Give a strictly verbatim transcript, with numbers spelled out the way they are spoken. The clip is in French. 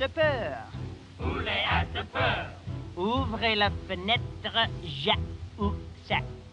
de peur. Poulet a de peur. Ouvrez la fenêtre, ja ou ça.